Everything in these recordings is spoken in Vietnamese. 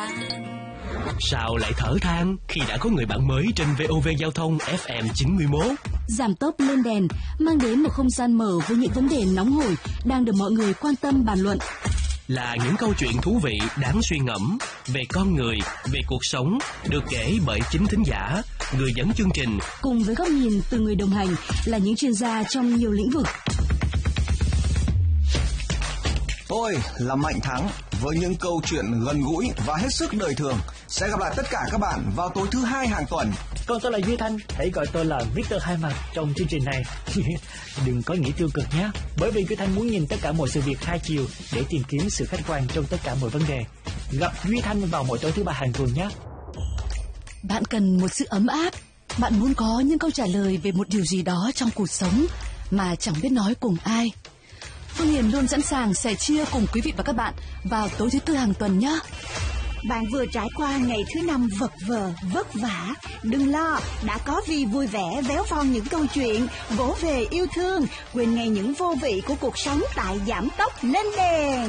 là... Sao lại thở than khi đã có người bạn mới trên VOV Giao thông FM 91? Giảm tốc lên đèn mang đến một không gian mở với những vấn đề nóng hổi đang được mọi người quan tâm bàn luận. Là những câu chuyện thú vị đáng suy ngẫm về con người, về cuộc sống, được kể bởi chính thính giả, người dẫn chương trình. Cùng với góc nhìn từ người đồng hành là những chuyên gia trong nhiều lĩnh vực. Tôi là Mạnh Thắng với những câu chuyện gần gũi và hết sức đời thường. Sẽ gặp lại tất cả các bạn vào tối thứ Hai hàng tuần. Còn tôi là Duy Thanh, hãy gọi tôi là Victor Hai Mặt trong chương trình này. Đừng có nghĩ tiêu cực nhé, bởi vì Duy Thanh muốn nhìn tất cả mọi sự việc hai chiều để tìm kiếm sự khách quan trong tất cả mọi vấn đề. Gặp Duy Thanh vào mỗi tối thứ Ba hàng tuần nhé. Bạn cần một sự ấm áp, bạn muốn có những câu trả lời về một điều gì đó trong cuộc sống mà chẳng biết nói cùng ai. Phương Hiền luôn sẵn sàng sẻ chia cùng quý vị và các bạn vào tối thứ Tư hàng tuần nhé. Bạn vừa trải qua ngày thứ Năm vật vờ, vất vả. Đừng lo, đã có Vi vui vẻ véo von những câu chuyện, vỗ về yêu thương, quên ngay những vô vị của cuộc sống tại Giảm tốc lên đèn.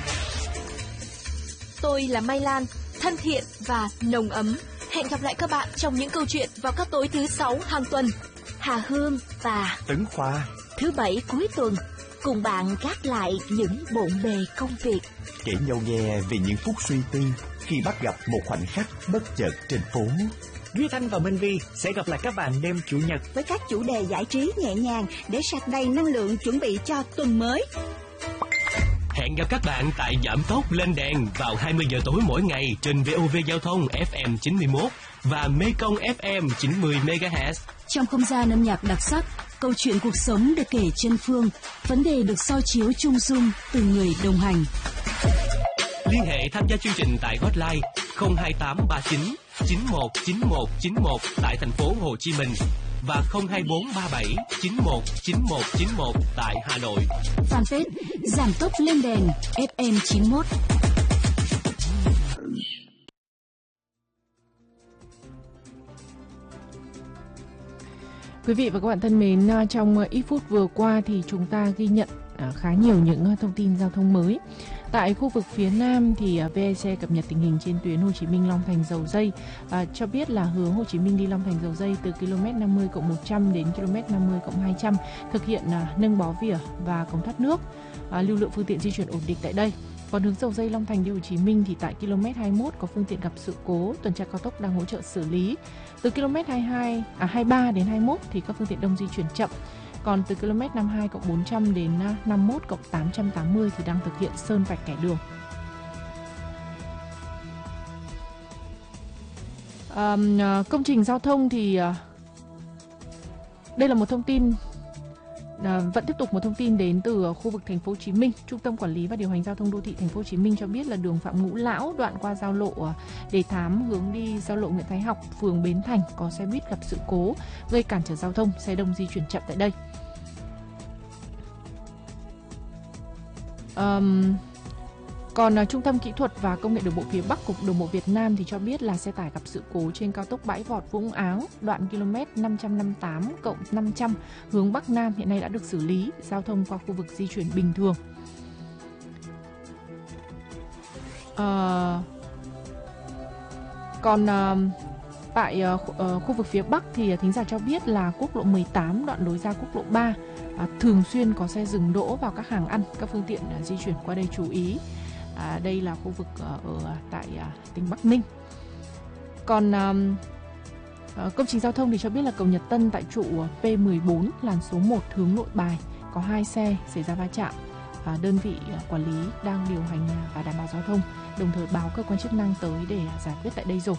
Tôi là Mai Lan, thân thiện và nồng ấm. Hẹn gặp lại các bạn trong những câu chuyện vào các tối thứ Sáu hàng tuần. Hà Hương và Tấn Khoa thứ Bảy cuối tuần cùng bạn gác lại những bộn bề công việc, kể nhau nghe về những phút suy tư khi bắt gặp một khoảnh khắc bất chợt trên phố. Duy Thanh và Minh Vi sẽ gặp lại các bạn đêm Chủ nhật với các chủ đề giải trí nhẹ nhàng để sạc đầy năng lượng chuẩn bị cho tuần mới. Hẹn gặp các bạn tại Giảm tốc lên đèn vào 20 giờ tối mỗi ngày trên VOV Giao thông FM 91 và Mekong FM 90 MHz. Trong không gian âm nhạc đặc sắc, câu chuyện cuộc sống được kể trên phương, vấn đề được soi chiếu chung dung từ người đồng hành. Liên hệ tham gia chương trình tại hotline 02839 919191 tại thành phố Hồ Chí Minh và 02437 919191 tại Hà Nội. Fanpage Giảm tốc lên đèn FM 91. Quý vị và các bạn thân mến, trong ít phút vừa qua thì chúng ta ghi nhận khá nhiều những thông tin giao thông mới. Tại khu vực phía Nam thì VEC cập nhật tình hình trên tuyến Hồ Chí Minh Long Thành Dầu Dây, cho biết là hướng Hồ Chí Minh đi Long Thành Dầu Dây từ km 50+100 đến km 50+200 thực hiện nâng bó vỉa và cống thoát nước. Lưu lượng phương tiện di chuyển ổn định tại đây. Còn hướng Dầu Dây Long Thành đi Hồ Chí Minh thì tại km 21 có phương tiện gặp sự cố, tuần tra cao tốc đang hỗ trợ xử lý. Từ km 23 đến 21 thì các phương tiện đông di chuyển chậm. Còn từ km 52+400 đến 51+880 thì đang thực hiện sơn vạch kẻ đường. Công trình giao thông thì đây là một thông tin vẫn tiếp tục một thông tin đến từ khu vực thành phố Hồ Chí Minh. Trung tâm Quản lý và Điều hành Giao thông Đô thị thành phố Hồ Chí Minh cho biết là đường Phạm Ngũ Lão đoạn qua giao lộ Đề Thám hướng đi giao lộ Nguyễn Thái Học, phường Bến Thành có xe buýt gặp sự cố gây cản trở giao thông, xe đông di chuyển chậm tại đây. Còn Trung tâm Kỹ thuật và Công nghệ Đường bộ phía Bắc Cục Đường bộ Việt Nam thì cho biết là xe tải gặp sự cố trên cao tốc Bãi Vọt Vũng Áng đoạn km 558+500 hướng Bắc Nam hiện nay đã được xử lý, giao thông qua khu vực di chuyển bình thường. Tại khu vực phía Bắc thì thính giả cho biết là quốc lộ 18 đoạn nối ra quốc lộ 3 thường xuyên có xe dừng đỗ vào các hàng ăn, các phương tiện di chuyển qua đây chú ý. Đây là khu vực tại tỉnh Bắc Ninh. Còn công trình giao thông thì cho biết là cầu Nhật Tân tại trụ P14 làn số 1 hướng Nội Bài có 2 xe xảy ra va chạm. Đơn vị quản lý đang điều hành và đảm bảo giao thông, đồng thời báo cơ quan chức năng tới để giải quyết tại đây rồi.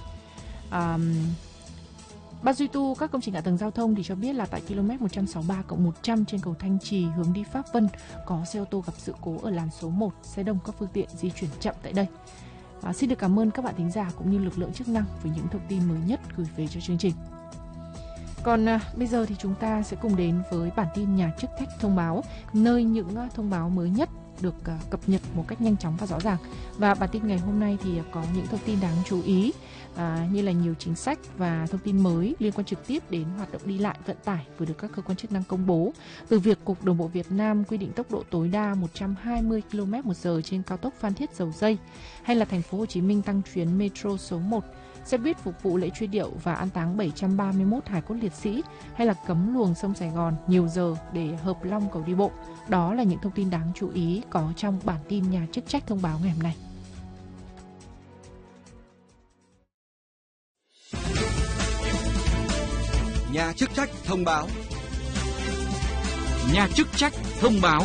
Ban duy tu các công trình hạ tầng giao thông thì cho biết là tại km 163+100 trên cầu Thanh Trì hướng đi Pháp Vân có xe ô tô gặp sự cố ở làn số 1, xe đông các phương tiện di chuyển chậm tại đây. Xin được cảm ơn các bạn thính giả cũng như lực lượng chức năng với những thông tin mới nhất gửi về cho chương trình. Còn bây giờ thì chúng ta sẽ cùng đến với bản tin nhà chức trách thông báo, nơi những thông báo mới nhất được cập nhật một cách nhanh chóng và rõ ràng. Và bản tin ngày hôm nay thì có những thông tin đáng chú ý như là nhiều chính sách và thông tin mới liên quan trực tiếp đến hoạt động đi lại vận tải vừa được các cơ quan chức năng công bố, từ việc Cục Đường bộ Việt Nam quy định tốc độ tối đa 120 km/h trên cao tốc Phan Thiết - Dầu Giây, hay là thành phố Hồ Chí Minh tăng chuyến metro số 1, xe buýt phục vụ lễ truy điệu và an táng 731 hài cốt liệt sĩ, hay là cấm luồng sông Sài Gòn nhiều giờ để hợp long cầu đi bộ. Đó là những thông tin đáng chú ý có trong bản tin nhà chức trách thông báo ngày hôm nay. Nhà chức trách thông báo. Nhà chức trách thông báo.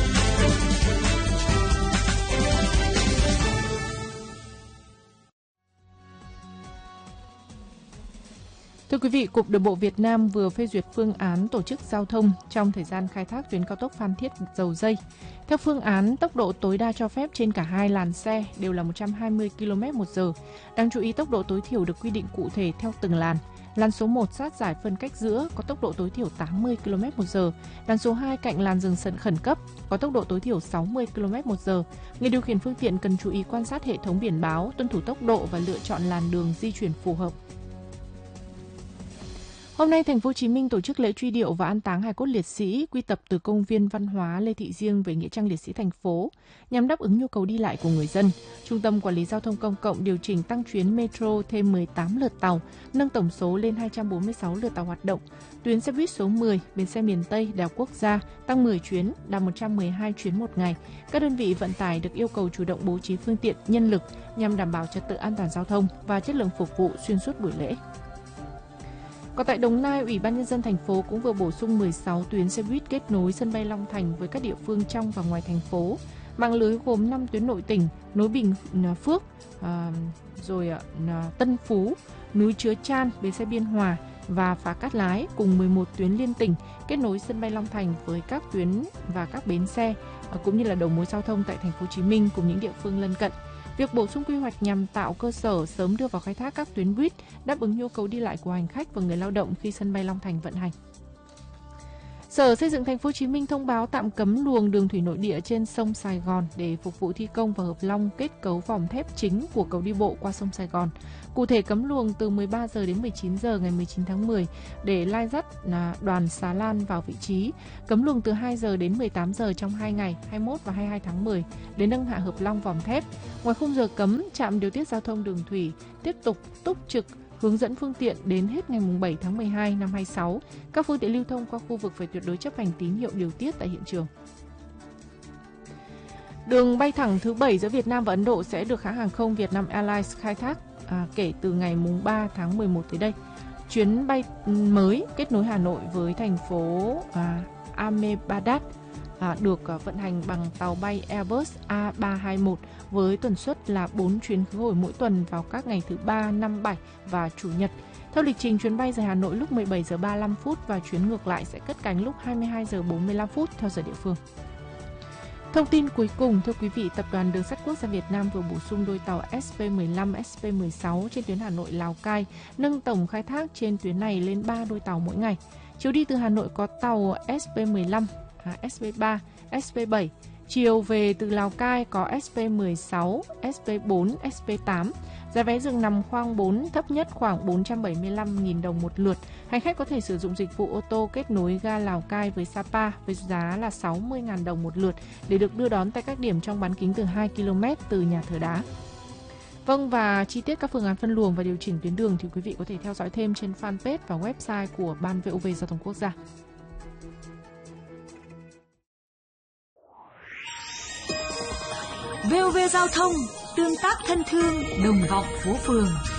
Thưa quý vị, Cục Đường bộ Việt Nam vừa phê duyệt phương án tổ chức giao thông trong thời gian khai thác tuyến cao tốc Phan Thiết - Dầu Giây. Theo phương án, tốc độ tối đa cho phép trên cả hai làn xe đều là 120 km/h. Đáng chú ý, tốc độ tối thiểu được quy định cụ thể theo từng làn. Làn số 1 sát giải phân cách giữa có tốc độ tối thiểu 80 km/h. Làn số 2 cạnh làn dừng khẩn cấp có tốc độ tối thiểu 60 km/h. Người điều khiển phương tiện cần chú ý quan sát hệ thống biển báo, tuân thủ tốc độ và lựa chọn làn đường di chuyển phù hợp. Hôm nay, thành phố Hồ Chí Minh tổ chức lễ truy điệu và an táng hài cốt liệt sĩ quy tập từ công viên văn hóa Lê Thị Riêng về nghĩa trang liệt sĩ thành phố nhằm đáp ứng nhu cầu đi lại của người dân. Trung tâm Quản lý Giao thông Công cộng điều chỉnh tăng chuyến metro thêm 18 lượt tàu, nâng tổng số lên 246 lượt tàu hoạt động. Tuyến xe buýt số 10, bến xe miền Tây, Đại học Quốc gia tăng 10 chuyến, đạt 112 chuyến một ngày. Các đơn vị vận tải được yêu cầu chủ động bố trí phương tiện, nhân lực nhằm đảm bảo trật tự an toàn giao thông và chất lượng phục vụ xuyên suốt buổi lễ. Còn tại Đồng Nai, Ủy ban Nhân dân thành phố cũng vừa bổ sung 16 tuyến xe buýt kết nối sân bay Long Thành với các địa phương trong và ngoài thành phố. Mạng lưới gồm 5 tuyến nội tỉnh, nối Bình Phước, Tân Phú, núi Chứa Chan, bến xe Biên Hòa và Phá Cát Lái cùng 11 tuyến liên tỉnh kết nối sân bay Long Thành với các tuyến và các bến xe cũng như là đầu mối giao thông tại thành phố Hồ Chí Minh cùng những địa phương lân cận. Việc bổ sung quy hoạch nhằm tạo cơ sở sớm đưa vào khai thác các tuyến buýt đáp ứng nhu cầu đi lại của hành khách và người lao động khi sân bay Long Thành vận hành. Sở Xây dựng thành phố Hồ Chí Minh thông báo tạm cấm luồng đường thủy nội địa trên sông Sài Gòn để phục vụ thi công và hợp long kết cấu vòm thép chính của cầu đi bộ qua sông Sài Gòn. Cụ thể, cấm luồng từ 13 giờ đến 19 giờ ngày 19 tháng 10 để lai dắt đoàn xà lan vào vị trí. Cấm luồng từ 2 giờ đến 18 giờ trong 2 ngày 21 và 22 tháng 10 để nâng hạ hợp long vòm thép. Ngoài khung giờ cấm, trạm điều tiết giao thông đường thủy tiếp tục túc trực hướng dẫn phương tiện đến hết ngày 7 tháng 12 năm 26. Các phương tiện lưu thông qua khu vực phải tuyệt đối chấp hành tín hiệu điều tiết tại hiện trường. Đường bay thẳng thứ 7 giữa Việt Nam và Ấn Độ sẽ được hãng hàng không Vietnam Airlines khai thác kể từ ngày 3 tháng 11 tới đây. Chuyến bay mới kết nối Hà Nội với thành phố Ahmedabad được vận hành bằng tàu bay Airbus A321 với tần suất là 4 chuyến khứ hồi mỗi tuần vào các ngày thứ 3, 5, 7 và Chủ nhật. Theo lịch trình, chuyến bay rời Hà Nội lúc 17 giờ 35 phút và chuyến ngược lại sẽ cất cánh lúc 22 giờ 45 phút theo giờ địa phương. Thông tin cuối cùng, thưa quý vị, Tập đoàn Đường sắt Quốc gia Việt Nam vừa bổ sung đôi tàu SP15, SP16 trên tuyến Hà Nội - Lào Cai, nâng tổng khai thác trên tuyến này lên 3 đôi tàu mỗi ngày. Chiều đi từ Hà Nội có tàu SP15, SP3, SP7. Chiều về từ Lào Cai có SP16, SP4, SP8. Giá vé giường nằm khoang 4 thấp nhất khoảng 475.000 đồng một lượt. Hành khách có thể sử dụng dịch vụ ô tô kết nối ga Lào Cai với Sapa với giá là 60.000 đồng một lượt để được đưa đón tại các điểm trong bán kính từ 2 km từ nhà thờ đá. Vâng, và chi tiết các phương án phân luồng và điều chỉnh tuyến đường thì quý vị có thể theo dõi thêm trên fanpage và website của Ban VOV Giao thông Quốc gia. VOV Giao thông, tương tác thân thương, đồng vọng phố phường.